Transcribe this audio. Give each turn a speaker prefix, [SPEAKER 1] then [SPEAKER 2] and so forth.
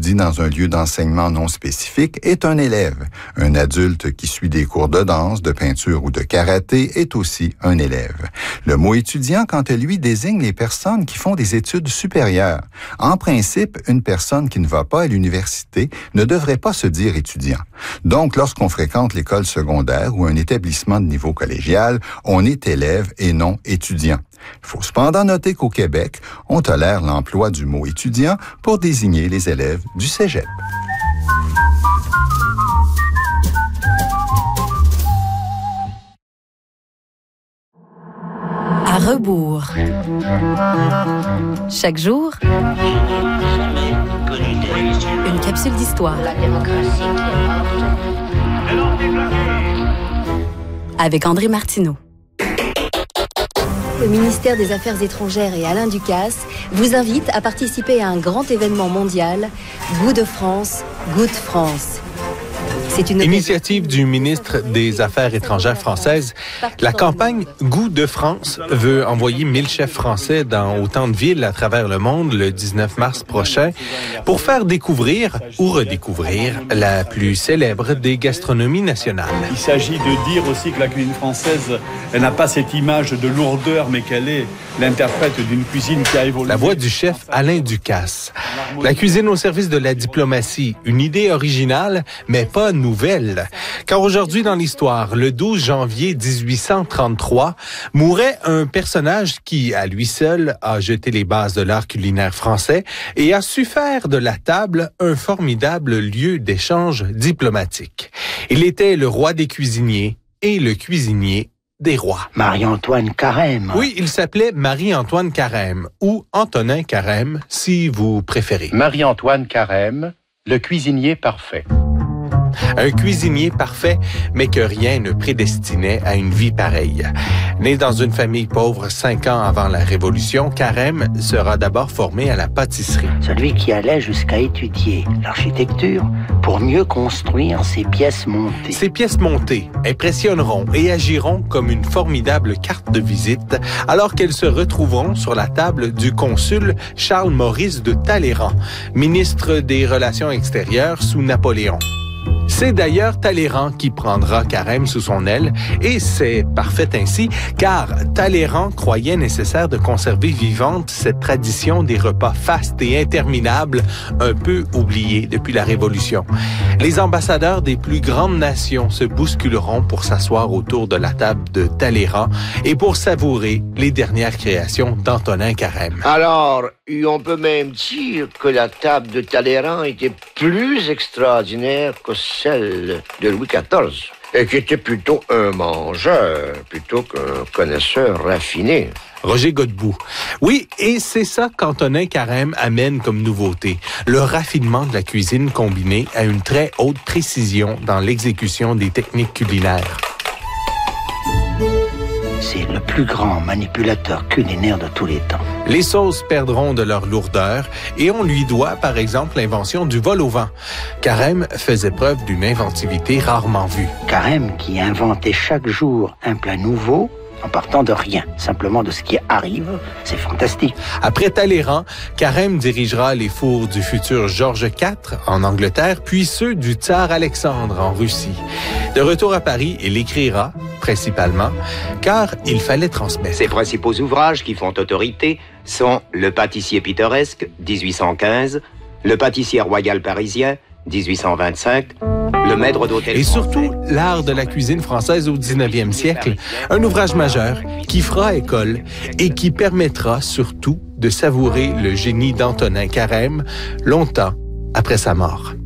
[SPEAKER 1] étudie dans un lieu d'enseignement non spécifique est un élève. Un adulte qui suit des cours de danse, de peinture ou de karaté est aussi un élève. Le mot étudiant, quant à lui, désigne les personnes qui font des études supérieures. En principe, une personne qui ne va pas à l'université ne devrait pas se dire étudiant. Donc, lorsqu'on fréquente l'école secondaire ou un établissement de niveau collégial, on est élève et non étudiant. Il faut cependant noter qu'au Québec, on tolère l'emploi du mot étudiant pour désigner les élèves du cégep.
[SPEAKER 2] À rebours. Chaque jour, une capsule d'histoire. Avec André Martineau.
[SPEAKER 3] Le ministère des Affaires étrangères et Alain Ducasse vous invitent à participer à un grand événement mondial, Goût de France, Good France. C'est une
[SPEAKER 4] initiative du ministre des Affaires étrangères françaises. La campagne Goût de France veut envoyer 1000 chefs français dans autant de villes à travers le monde le 19 mars prochain pour faire découvrir ou redécouvrir la plus célèbre des gastronomies nationales.
[SPEAKER 5] Il s'agit de dire aussi que la cuisine française, elle n'a pas cette image de lourdeur, mais qu'elle est l'interprète d'une cuisine qui a évolué.
[SPEAKER 4] La voix du chef Alain Ducasse. La cuisine au service de la diplomatie, une idée originale, mais pas nouvelle. Car aujourd'hui dans l'histoire, le 12 janvier 1833, mourait un personnage qui, à lui seul, a jeté les bases de l'art culinaire français et a su faire de la table un formidable lieu d'échange diplomatique. Il était le roi des cuisiniers et le cuisinier des rois.
[SPEAKER 6] Marie-Antoine Carême.
[SPEAKER 4] Oui, il s'appelait Marie-Antoine Carême, ou Antonin Carême, si vous préférez.
[SPEAKER 7] Marie-Antoine Carême, le cuisinier parfait.
[SPEAKER 4] Un cuisinier parfait, mais que rien ne prédestinait à une vie pareille. Né dans une famille pauvre 5 ans avant la Révolution, Carême sera d'abord formé à la pâtisserie.
[SPEAKER 6] Celui qui allait jusqu'à étudier l'architecture pour mieux construire ses pièces montées.
[SPEAKER 4] Ces pièces montées impressionneront et agiront comme une formidable carte de visite alors qu'elles se retrouveront sur la table du consul Charles-Maurice de Talleyrand, ministre des Relations extérieures sous Napoléon. C'est d'ailleurs Talleyrand qui prendra Carême sous son aile, et c'est parfait ainsi, car Talleyrand croyait nécessaire de conserver vivante cette tradition des repas fastes et interminables, un peu oubliés depuis la Révolution. Les ambassadeurs des plus grandes nations se bousculeront pour s'asseoir autour de la table de Talleyrand et pour savourer les dernières créations d'Antonin Carême.
[SPEAKER 8] Alors, on peut même dire que la table de Talleyrand était plus extraordinaire que celle de Louis XIV, et qui était plutôt un mangeur, plutôt qu'un connaisseur raffiné.
[SPEAKER 4] Roger Godbout. Oui, et c'est ça qu'Antonin Carême amène comme nouveauté, le raffinement de la cuisine combiné à une très haute précision dans l'exécution des techniques culinaires.
[SPEAKER 6] C'est le plus grand manipulateur culinaire de tous les temps.
[SPEAKER 4] Les sauces perdront de leur lourdeur et on lui doit, par exemple, l'invention du vol au vent. Carême faisait preuve d'une inventivité rarement vue.
[SPEAKER 6] Carême qui inventait chaque jour un plat nouveau en partant de rien, simplement de ce qui arrive, c'est fantastique.
[SPEAKER 4] Après Talleyrand, Carême dirigera les fours du futur Georges IV en Angleterre, puis ceux du tsar Alexandre en Russie. De retour à Paris, il écrira, principalement, car il fallait transmettre.
[SPEAKER 9] Ses principaux ouvrages qui font autorité sont Le pâtissier pittoresque, 1815, Le pâtissier royal parisien, 1825, Le maître d'hôtel
[SPEAKER 4] et
[SPEAKER 9] français.
[SPEAKER 4] surtout, l'art de la cuisine française au 19e siècle, un ouvrage majeur qui fera école et qui permettra surtout de savourer le génie d'Antonin Carême longtemps après sa mort.